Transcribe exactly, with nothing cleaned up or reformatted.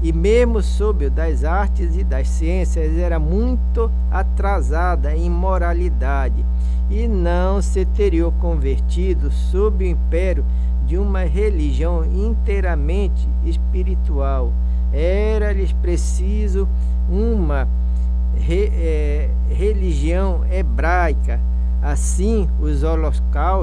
e mesmo sob o das artes e das ciências era muito atrasada em moralidade e não se teria convertido sob o império de uma religião inteiramente espiritual. Era-lhes preciso uma re, é, religião hebraica. Assim, os holocaustos